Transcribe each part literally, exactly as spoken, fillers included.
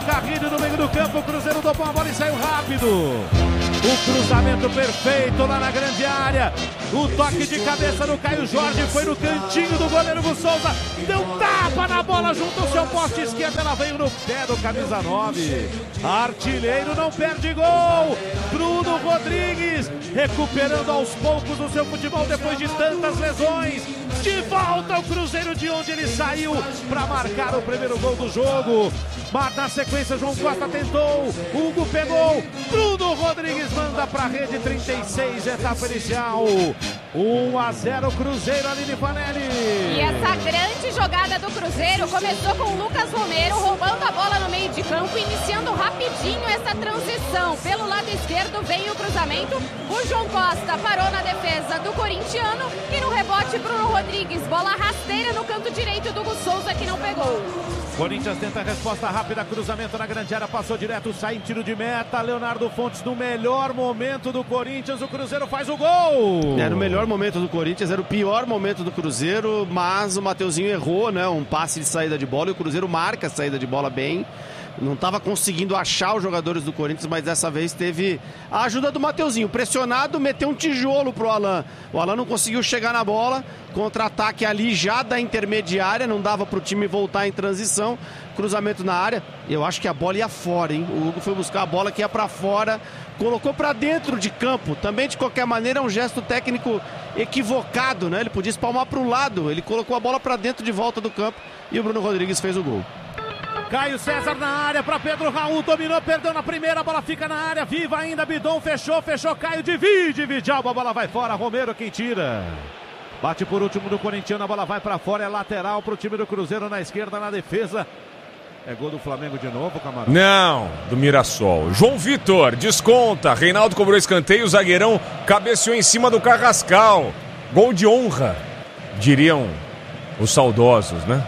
Carrilho no meio do campo, o Cruzeiro topou a bola e saiu rápido. O cruzamento perfeito lá na grande área. O toque de cabeça do Caio Jorge foi no cantinho do goleiro Hugo Souza. Deu tapa na bola junto ao seu poste esquerdo. Ela veio no pé do camisa nove. Artilheiro não perde gol. Bruno Rodrigues recuperando aos poucos o seu futebol depois de tantas lesões. De volta ao Cruzeiro de onde ele saiu para marcar o primeiro gol do jogo. Mas na sequência João Costa tentou, Hugo pegou, Bruno Rodrigues manda para a rede. Trinta e seis, etapa inicial. um a zero Cruzeiro, Aline Fanelli. E essa grande jogada do Cruzeiro começou com o Lucas Romero roubando a bola no meio de campo, iniciando rapidinho essa transição. Pelo lado esquerdo veio o cruzamento, o João Costa parou na defesa do corintiano e no rebote Bruno Rodrigues, bola rasteira no canto direito do Hugo Souza que não pegou. Corinthians tenta a resposta rápida, cruzamento na grande área, passou direto, sai em tiro de meta. Leonardo Fontes no melhor momento do Corinthians, o Cruzeiro faz o gol. Era o melhor momento do Corinthians, era o pior momento do Cruzeiro, mas o Mateuzinho errou, né? Um passe de saída de bola e o Cruzeiro marca a saída de bola bem. Não estava conseguindo achar os jogadores do Corinthians, mas dessa vez teve a ajuda do Mateuzinho. Pressionado, meteu um tijolo pro Alan. O Alan não conseguiu chegar na bola. Contra-ataque ali já da intermediária, não dava pro time voltar em transição. Cruzamento na área. Eu acho que a bola ia fora, hein? O Hugo foi buscar a bola que ia para fora. Colocou para dentro de campo. Também, de qualquer maneira, é um gesto técnico equivocado, né? Ele podia espalmar para um lado. Ele colocou a bola para dentro de volta do campo e o Bruno Rodrigues fez o gol. Caio César na área para Pedro Raul, dominou, perdeu na primeira, a bola fica na área, viva ainda, Bidon, fechou, fechou, Caio, divide, Vidalba, a bola vai fora, Romero quem tira. Bate por último do corintiano, a bola vai para fora, é lateral para o time do Cruzeiro na esquerda, na defesa. É gol do Flamengo de novo, Camarão? Não, do Mirassol. João Vitor, desconta, Reinaldo cobrou escanteio, o zagueirão cabeceou em cima do Carrascal. Gol de honra, diriam os saudosos, né?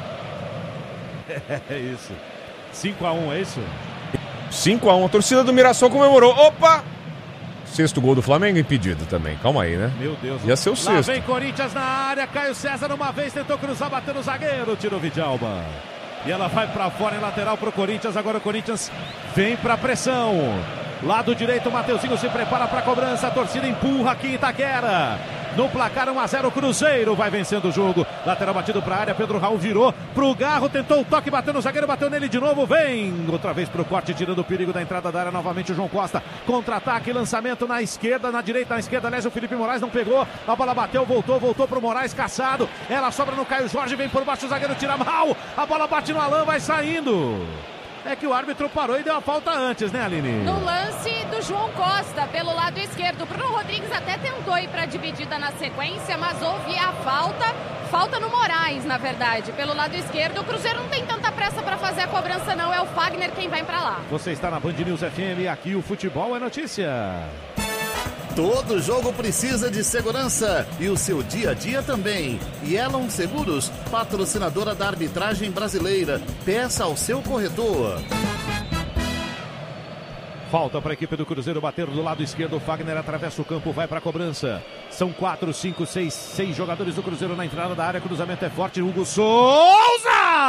É isso. cinco a um, é isso? cinco a um, a torcida do Mirassol comemorou. Opa! Sexto gol do Flamengo impedido também. Calma aí, né? Meu Deus. Ia ser o Lá sexto. vem Corinthians na área. Caio César uma vez tentou cruzar, bateu no zagueiro. Tirou Vidalba. E ela vai pra fora em lateral pro Corinthians. Agora o Corinthians vem pra pressão. Lado direito, o Mateuzinho se prepara pra cobrança. A torcida empurra aqui em Itaquera. No placar um a zero, Cruzeiro vai vencendo o jogo. Lateral batido para a área, Pedro Raul virou pro Garro, tentou o toque, bateu no zagueiro, bateu nele de novo, vem outra vez pro corte, tirando o perigo da entrada da área, novamente o João Costa, contra-ataque, lançamento na esquerda, na direita, na esquerda, aliás o Felipe Moraes não pegou, a bola bateu, voltou, voltou pro Moraes, caçado, ela sobra no Caio Jorge, vem por baixo, o zagueiro tira mal, a bola bate no Alan, vai saindo. É que o árbitro parou e deu a falta antes, né, Aline? No lance do João Costa, pelo lado esquerdo. Bruno Rodrigues até tentou ir para a dividida na sequência, mas houve a falta. Falta no Moraes, na verdade, pelo lado esquerdo. O Cruzeiro não tem tanta pressa para fazer a cobrança, não. É o Fagner quem vai para lá. Você está na Band News F M, aqui o futebol é notícia. Todo jogo precisa de segurança e o seu dia a dia também. E Elon Seguros, patrocinadora da arbitragem brasileira. Peça ao seu corretor. Falta para a equipe do Cruzeiro bater do lado esquerdo. O Fagner atravessa o campo, vai para a cobrança. São quatro, cinco, seis, seis jogadores do Cruzeiro na entrada da área. Cruzamento é forte. Hugo Souza!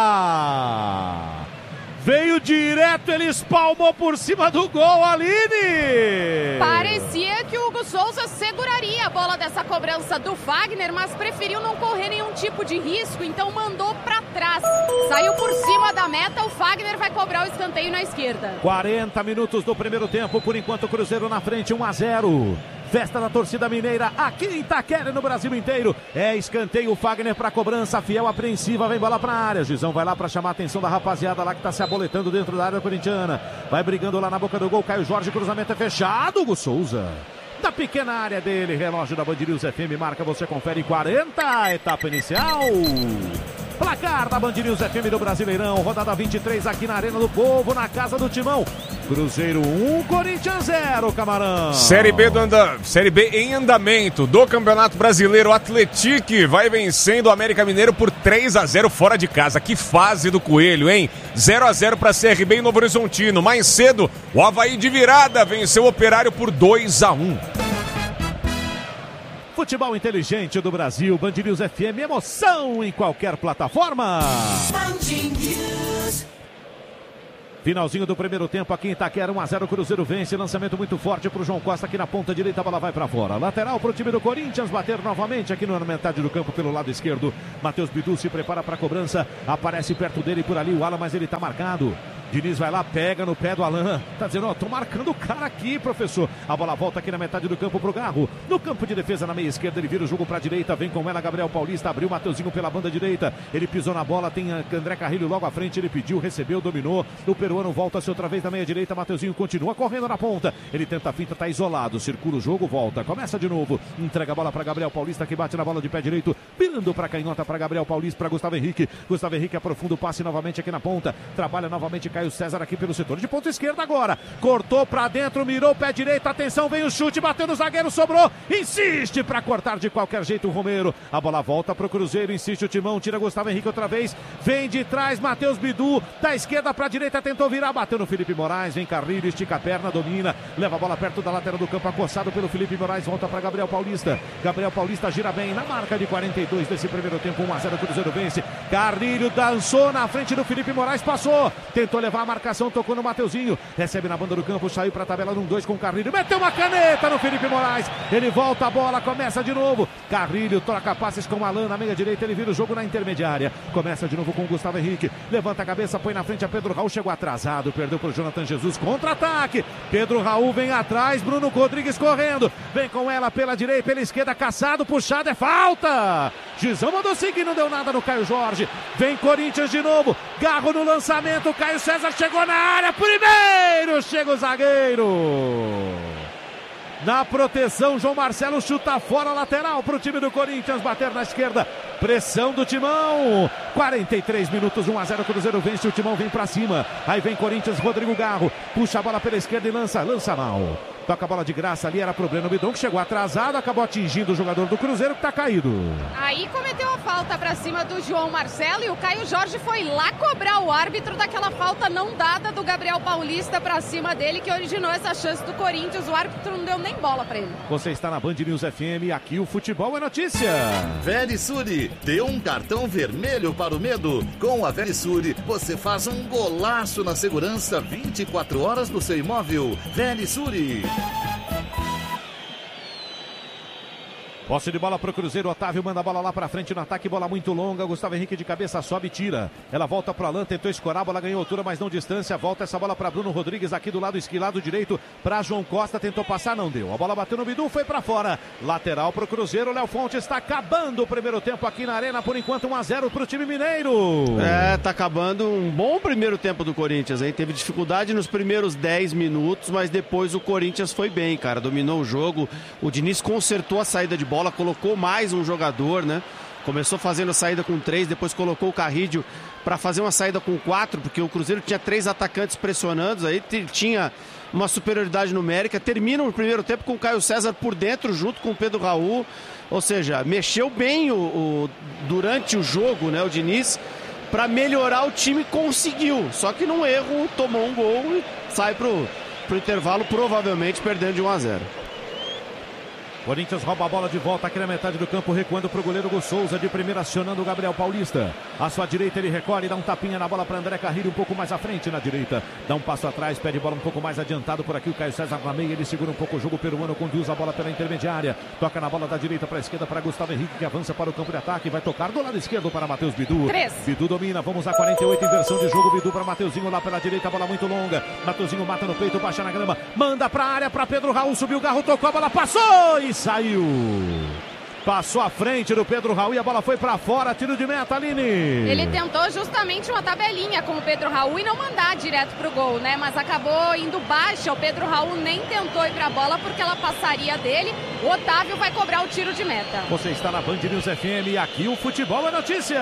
Veio direto, ele espalmou por cima do gol, Aline! Parecia que o Hugo Souza seguraria a bola dessa cobrança do Fagner, mas preferiu não correr nenhum tipo de risco, então mandou pra trás. Saiu por cima da meta, o Fagner vai cobrar o escanteio na esquerda. quarenta minutos do primeiro tempo, por enquanto o Cruzeiro na frente, um a zero. Festa da torcida mineira aqui em Itaquera, no Brasil inteiro. É escanteio, Fagner para cobrança, Fiel apreensiva, vem bola para a área. Gizão vai lá para chamar a atenção da rapaziada lá que está se aboletando dentro da área corintiana. Vai brigando lá na boca do gol, Caio Jorge, cruzamento é fechado, Hugo Souza. Da pequena área dele, relógio da Band News F M, marca, você confere, quarenta, etapa inicial. Placar da Band News F M do Brasileirão, rodada vinte e três aqui na Arena do Povo, na casa do Timão. Cruzeiro um, Corinthians zero, Camarão. Série B, do anda... Série B em andamento do Campeonato Brasileiro. O Atlético vai vencendo o América Mineiro por três a zero fora de casa. Que fase do Coelho, hein? zero a zero para C R B em Novo Horizontino. Mais cedo, o Avaí de virada venceu o Operário por dois a um. Futebol inteligente do Brasil, Band News F M, emoção em qualquer plataforma. Finalzinho do primeiro tempo aqui em Itaquera, um a zero, Cruzeiro vence, lançamento muito forte pro João Costa aqui na ponta direita, a bola vai para fora. Lateral pro time do Corinthians, bater novamente aqui na metade do campo pelo lado esquerdo. Matheus Bidu se prepara para a cobrança, aparece perto dele por ali o Alan, mas ele tá marcado. Diniz vai lá, pega no pé do Alan, tá dizendo, ó, tô marcando o cara aqui, professor. A bola volta aqui na metade do campo pro Garro, no campo de defesa na meia esquerda, ele vira o jogo pra direita, vem com ela Gabriel Paulista, abriu o Mateuzinho pela banda direita, ele pisou na bola, tem André Carrilho logo à frente, ele pediu, recebeu, dominou, o peruano volta-se outra vez na meia direita, Mateuzinho continua correndo na ponta, ele tenta a finta, tá isolado, circula o jogo, volta, começa de novo, entrega a bola pra Gabriel Paulista, que bate na bola de pé direito, virando pra canhota pra Gabriel Paulista, pra Gustavo Henrique, Gustavo Henrique aprofunda o passe novamente aqui na ponta, trabalha novamente Caio César aqui pelo setor de ponta esquerda agora, cortou pra dentro, mirou o pé direito, atenção, vem o chute, bateu no zagueiro, sobrou, insiste pra cortar de qualquer jeito o Romero, a bola volta pro Cruzeiro, insiste o Timão, tira Gustavo Henrique outra vez, vem de trás, Matheus Bidu, da esquerda pra direita, tentou virar, bateu no Felipe Moraes, vem Carrilho, estica a perna, domina, leva a bola perto da lateral do campo, acossado pelo Felipe Moraes, volta pra Gabriel Paulista, Gabriel Paulista gira bem, na marca de quarenta e dois desse primeiro tempo, um a zero, Cruzeiro vence, Carrilho dançou na frente do Felipe Moraes, passou, tentou levar a marcação, tocou no Mateuzinho, recebe na banda do campo, saiu pra tabela de um dois com o Carrilho, meteu uma caneta no Felipe Moraes, ele volta a bola, começa de novo, Carrilho troca passes com o Alan na meia direita, ele vira o jogo na intermediária, começa de novo com o Gustavo Henrique, levanta a cabeça, põe na frente a Pedro Raul, chegou atrasado, perdeu pro Jonathan Jesus, contra-ataque, Pedro Raul vem atrás, Bruno Rodrigues correndo, vem com ela pela direita, pela esquerda, caçado, puxado, é falta, Gizão mandou seguir, não deu nada no Caio Jorge, vem Corinthians de novo, Garro no lançamento, Caio César chegou na área, primeiro chega o zagueiro, na proteção, João Marcelo chuta fora, lateral para o time do Corinthians, bater na esquerda, pressão do Timão, quarenta e três minutos, um a zero, Cruzeiro vence, o Timão vem para cima, aí vem Corinthians, Rodrigo Garro, puxa a bola pela esquerda e lança, lança mal, toca a bola de graça ali, era pro Breno Bidon, que chegou atrasado, acabou atingindo o jogador do Cruzeiro, que tá caído. Aí cometeu a falta pra cima do João Marcelo e o Caio Jorge foi lá cobrar o árbitro daquela falta não dada do Gabriel Paulista pra cima dele, que originou essa chance do Corinthians, o árbitro não deu nem bola pra ele. Você está na Band News F M, aqui o futebol é notícia. Verisuri, dê um cartão vermelho para o medo. Com a Verisuri, você faz um golaço na segurança vinte e quatro horas do seu imóvel. Verisuri. Posse de bola pro Cruzeiro, Otávio manda a bola lá pra frente no ataque, bola muito longa, Gustavo Henrique de cabeça sobe e tira. Ela volta pro Alan, tentou escorar, a bola ganhou altura, mas não distância, volta essa bola pra Bruno Rodrigues aqui do lado esquerdo direito, pra João Costa, tentou passar, não deu. A bola bateu no Bidu, foi pra fora. Lateral pro Cruzeiro, Léo Fonte está acabando o primeiro tempo aqui na Arena, por enquanto um a zero pro time mineiro. É, tá acabando um bom primeiro tempo do Corinthians, hein? Teve dificuldade nos primeiros dez minutos, mas depois o Corinthians foi bem, cara, dominou o jogo, o Diniz consertou a saída de bola, colocou mais um jogador, né? Começou fazendo a saída com três, depois colocou o Carrilho para fazer uma saída com quatro, porque o Cruzeiro tinha três atacantes pressionando, aí tinha uma superioridade numérica. Termina o primeiro tempo com o Caio César por dentro, junto com o Pedro Raul, ou seja, mexeu bem o, o durante o jogo, né? O Diniz, para melhorar o time, conseguiu, só que num erro tomou um gol e sai pro, pro intervalo, provavelmente perdendo de um a zero. Corinthians rouba a bola de volta aqui na metade do campo, recuando para o goleiro Gus Souza, de primeira acionando o Gabriel Paulista. À sua direita ele recolhe, dá um tapinha na bola para André Carrilho, um pouco mais à frente na direita. Dá um passo atrás, pede bola um pouco mais adiantado por aqui o Caio César na meia, ele segura um pouco o jogo, o peruano conduz a bola pela intermediária. Toca na bola da direita para a esquerda para Gustavo Henrique, que avança para o campo de ataque, vai tocar do lado esquerdo para Matheus Bidu. Três. Bidu domina, vamos a quarenta e oito, inversão de jogo, Bidu para Mateuzinho lá pela direita, bola muito longa. Mateuzinho mata no peito, baixa na grama, manda para a área para Pedro Raul, subiu o Garro, tocou a bola, passou e saiu. Passou à frente do Pedro Raul e a bola foi pra fora, tiro de meta, Aline. Ele tentou justamente uma tabelinha com o Pedro Raul e não mandar direto pro gol, né? Mas acabou indo baixa, o Pedro Raul nem tentou ir pra bola porque ela passaria dele. O Otávio vai cobrar o tiro de meta. Você está na Band News F M e aqui o futebol é notícia.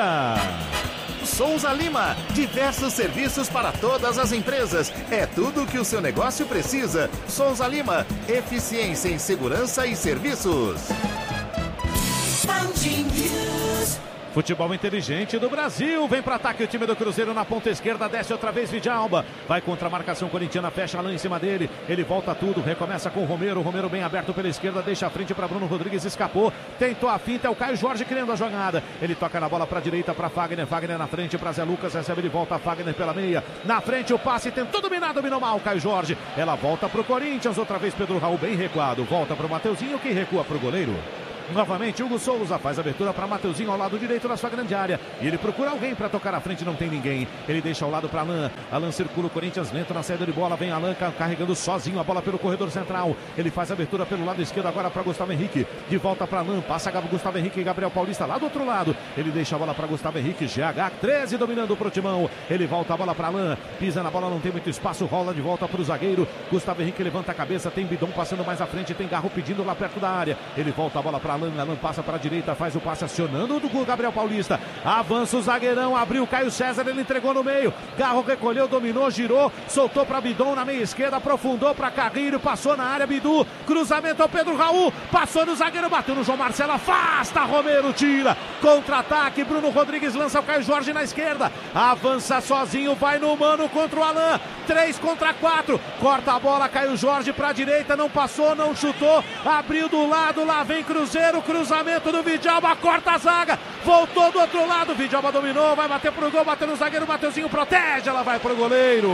Souza Lima, diversos serviços para todas as empresas. É tudo o que o seu negócio precisa. Souza Lima, eficiência em segurança e serviços. Futebol inteligente do Brasil. Vem para ataque o time do Cruzeiro na ponta esquerda. Desce outra vez Vidalba. Vai contra a marcação corintiana. Fecha Alain em cima dele. Ele volta tudo. Recomeça com o Romero. O Romero bem aberto pela esquerda. Deixa a frente para Bruno Rodrigues. Escapou. Tentou a finta. É o Caio Jorge criando a jogada. Ele toca na bola para a direita para Fagner. Fagner na frente para Zé Lucas. Recebe de volta. Fagner pela meia. Na frente o passe. Tentou dominar. Dominou mal o Caio Jorge. Ela volta para o Corinthians. Outra vez Pedro Raul bem recuado. Volta para o Mateuzinho que recua para o goleiro. Novamente, Hugo Souza faz a abertura para Mateuzinho ao lado direito da sua grande área. E ele procura alguém para tocar à frente, não tem ninguém. Ele deixa ao lado para Alain. Alain circula o Corinthians lento na saída de bola. Vem Alain carregando sozinho a bola pelo corredor central. Ele faz a abertura pelo lado esquerdo agora para Gustavo Henrique. De volta para Alain. Passa Gustavo Henrique e Gabriel Paulista lá do outro lado. Ele deixa a bola para Gustavo Henrique. G H treze dominando para o Timão. Ele volta a bola para Alain. Pisa na bola, não tem muito espaço. Rola de volta para o zagueiro. Gustavo Henrique levanta a cabeça. Tem Bidon passando mais à frente. Tem Garro pedindo lá perto da área. Ele volta a bola para Alain. Alain passa para a direita, faz o passe acionando do Gabriel Paulista. Avança o zagueirão, abriu Caio César, ele entregou no meio. Garro recolheu, dominou, girou, soltou para Bidon na meia esquerda, aprofundou para Carrilho, passou na área, Bidu, cruzamento ao Pedro Raul, passou no zagueiro, bateu no João Marcelo, afasta, Romero tira, contra-ataque, Bruno Rodrigues lança o Caio Jorge na esquerda, avança sozinho, vai no mano contra o Alain, três contra quatro, corta a bola, Caio Jorge para a direita, não passou, não chutou, abriu do lado, lá vem Cruzeiro, cruzamento do Vidalba, corta a zaga, voltou do outro lado, Vidalba dominou, vai bater pro gol, bateu no zagueiro, Mateuzinho protege, ela vai pro goleiro.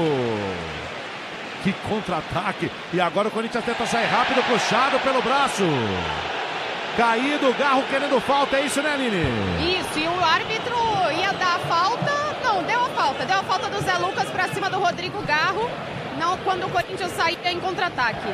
Que contra-ataque, e agora o Corinthians tenta sair rápido, puxado pelo braço. Caído, o Garro querendo falta, é isso, né, Aline? Isso, e o árbitro ia dar a falta, não, deu a falta, deu a falta do Zé Lucas pra cima do Rodrigo Garro, não, quando o Corinthians saía em contra-ataque.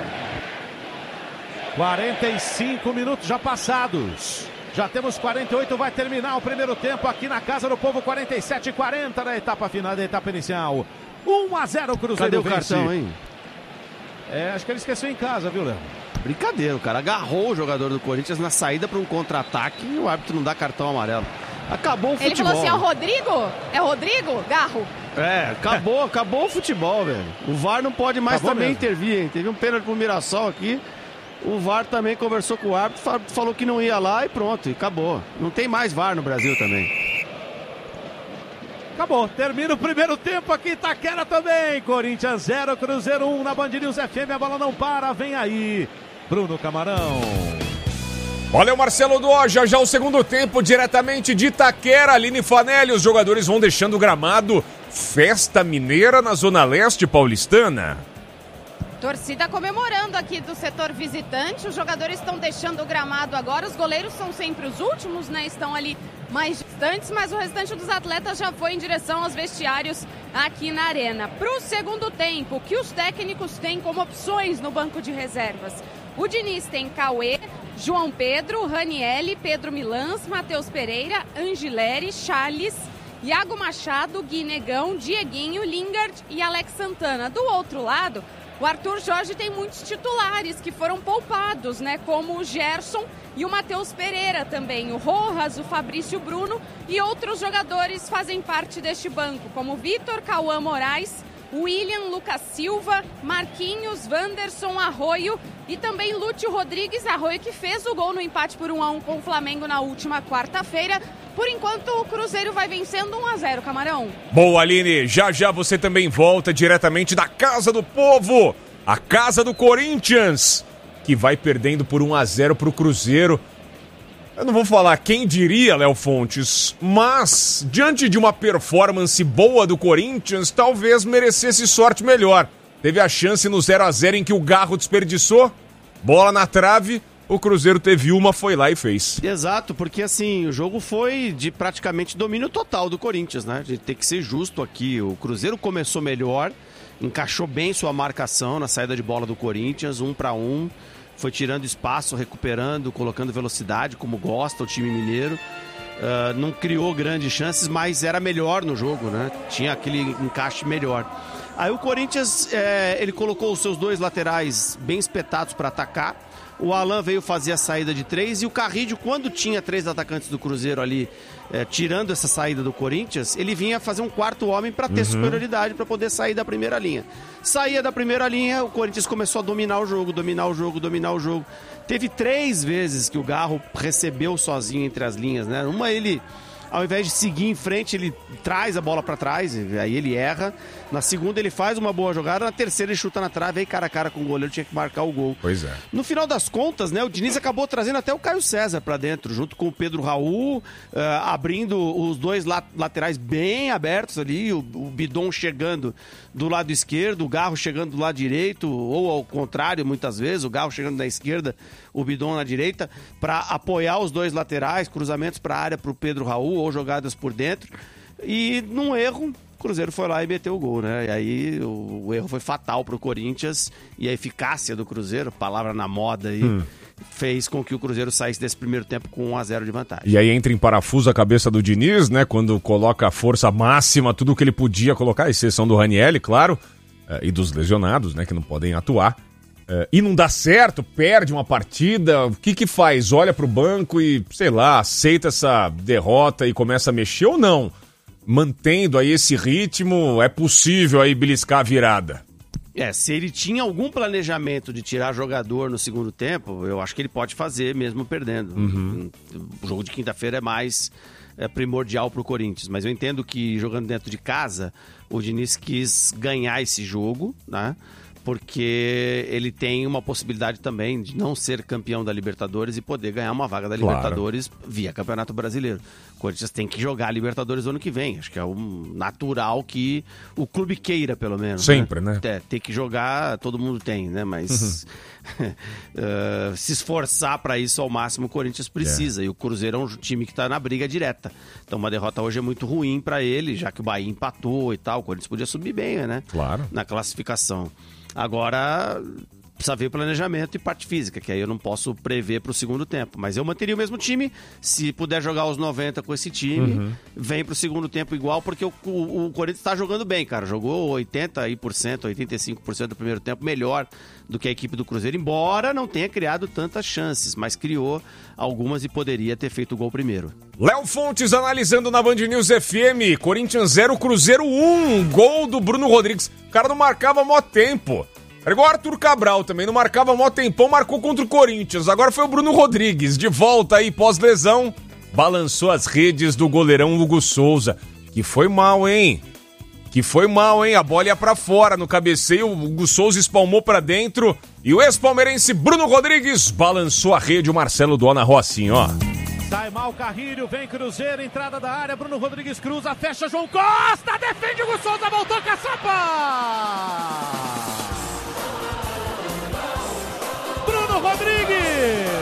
quarenta e cinco minutos já passados. Já temos quarenta e oito, vai terminar o primeiro tempo aqui na Casa do Povo, quarenta e sete e quarenta da etapa final, da etapa inicial. um a zero o Cruzeiro. Cadê o vence. cartão, hein? É, acho que ele esqueceu em casa, viu, Léo? Brincadeira, o cara agarrou o jogador do Corinthians na saída para um contra-ataque e o árbitro não dá cartão amarelo. Acabou o futebol. Ele falou assim, é o Rodrigo? É o Rodrigo? Garro? É, acabou, acabou o futebol, velho. O V A R não pode mais Acabou também mesmo. intervir, hein? Teve um pênalti pro Mirassol aqui. O V A R também conversou com o árbitro, falou que não ia lá e pronto, e acabou. Não tem mais V A R no Brasil também. Acabou, termina o primeiro tempo aqui, Itaquera também. Corinthians zero, Cruzeiro um na Band News F M, a bola não para, vem aí. Bruno Camarão. Olha o Marcelo Dó, já já o segundo tempo, diretamente de Itaquera, Aline Fanelli, os jogadores vão deixando o gramado. Festa mineira na Zona Leste paulistana. Torcida comemorando aqui do setor visitante, os jogadores estão deixando o gramado agora, os goleiros são sempre os últimos, né? Estão ali mais distantes, mas o restante dos atletas já foi em direção aos vestiários aqui na arena. Para o segundo tempo, o que os técnicos têm como opções no banco de reservas? O Diniz tem Cauê, João Pedro, Ranielli, Pedro Milans, Matheus Pereira, Angileri, Charles, Iago Machado, Guinegão, Dieguinho, Lingard e Alex Santana. Do outro lado, o Arthur Jorge tem muitos titulares que foram poupados, né? Como o Gerson e o Matheus Pereira também. O Rojas, o Fabrício Bruno e outros jogadores fazem parte deste banco, como Vitor, Cauã Moraes, William, Lucas Silva, Marquinhos, Wanderson, Arroio e também Lúcio Rodrigues. Arroio que fez o gol no empate por um a um com o Flamengo na última quarta-feira. Por enquanto, o Cruzeiro vai vencendo um a zero, Camarão. Boa, Aline. Já já você também volta diretamente da Casa do Povo, a Casa do Corinthians, que vai perdendo por um a zero pro Cruzeiro. Eu não vou falar quem diria, Léo Fontes, mas diante de uma performance boa do Corinthians, talvez merecesse sorte melhor. Teve a chance no zero a zero em que o Garro desperdiçou, bola na trave. O Cruzeiro teve uma, foi lá e fez. Exato, porque assim, o jogo foi de praticamente domínio total do Corinthians, né? A gente tem que ser justo aqui. O Cruzeiro começou melhor, encaixou bem sua marcação na saída de bola do Corinthians, um para um. Foi tirando espaço, recuperando, colocando velocidade, como gosta o time mineiro. Uh, não criou grandes chances, mas era melhor no jogo, né? Tinha aquele encaixe melhor. Aí o Corinthians, é, ele colocou os seus dois laterais bem espetados para atacar. O Alain veio fazer a saída de três e o Carrillo, quando tinha três atacantes do Cruzeiro ali, é, tirando essa saída do Corinthians, ele vinha fazer um quarto homem para ter uhum. superioridade, para poder sair da primeira linha. Saía da primeira linha, o Corinthians começou a dominar o jogo, dominar o jogo, dominar o jogo. Teve três vezes que o Garro recebeu sozinho entre as linhas, né? Uma ele ao invés de seguir em frente, ele traz a bola para trás, aí ele erra. Na segunda ele faz uma boa jogada, na terceira ele chuta na trave, aí cara a cara com o goleiro tinha que marcar o gol. Pois é. No final das contas, né, o Diniz acabou trazendo até o Caio César para dentro, junto com o Pedro Raul, uh, abrindo os dois lat- laterais bem abertos ali, o, o Bidon chegando do lado esquerdo, o Garro chegando do lado direito, ou ao contrário, muitas vezes, o Garro chegando na esquerda, o Bidon na direita, para apoiar os dois laterais, cruzamentos para a área para o Pedro Raul, ou jogadas por dentro. E num erro, o Cruzeiro foi lá e meteu o gol, né? E aí o, o erro foi fatal pro Corinthians, e a eficácia do Cruzeiro, palavra na moda aí, hum. fez com que o Cruzeiro saísse desse primeiro tempo com um a zero de vantagem. E aí entra em parafuso a cabeça do Diniz, né? Quando coloca a força máxima, tudo que ele podia colocar, à exceção do Ranieri, claro, e dos lesionados, né? Que não podem atuar. E não dá certo, perde uma partida, o que que faz? Olha pro banco e, sei lá, aceita essa derrota e começa a mexer ou não? Mantendo aí esse ritmo, é possível aí beliscar a virada? É, se ele tinha algum planejamento de tirar jogador no segundo tempo, eu acho que ele pode fazer mesmo perdendo. Uhum. O jogo de quinta-feira é mais é, primordial pro Corinthians, mas eu entendo que jogando dentro de casa, o Diniz quis ganhar esse jogo, né? Porque ele tem uma possibilidade também de não ser campeão da Libertadores e poder ganhar uma vaga da claro. Libertadores via Campeonato Brasileiro. O Corinthians tem que jogar a Libertadores ano que vem. Acho que é um natural que o clube queira, pelo menos. Sempre, né? né? É, tem que jogar, todo mundo tem, né? Mas uhum. uh, se esforçar para isso ao máximo, o Corinthians precisa. É. E o Cruzeiro é um time que está na briga direta. Então uma derrota hoje é muito ruim para ele, já que o Bahia empatou e tal. O Corinthians podia subir bem, né? Claro. Na classificação. Agora, precisa ver planejamento e parte física, que aí eu não posso prever para o segundo tempo. Mas eu manteria o mesmo time, se puder jogar os noventa com esse time, uhum. vem para o segundo tempo igual, porque o, o, o Corinthians está jogando bem, cara. Jogou oitenta por cento, oitenta e cinco por cento do primeiro tempo, melhor do que a equipe do Cruzeiro, embora não tenha criado tantas chances, mas criou algumas e poderia ter feito o gol primeiro. Léo Fontes analisando na Band News F M, Corinthians zero, Cruzeiro um, gol do Bruno Rodrigues. O cara não marcava há mó tempo. Era igual o Arthur Cabral também, não marcava há mó tempão, marcou contra o Corinthians. Agora foi o Bruno Rodrigues, de volta aí pós-lesão, balançou as redes do goleirão Hugo Souza, que foi mal, hein? Que foi mal, hein? A bola ia pra fora no cabeceio, o Hugo Souza espalmou pra dentro e o ex-palmeirense Bruno Rodrigues balançou a rede, o Marcelo Dona Rocinho, ó. Sai mal Carrilho, vem Cruzeiro, entrada da área, Bruno Rodrigues cruza, fecha João Costa, defende Hugo Souza, voltou Caçapa! Bruno Rodrigues!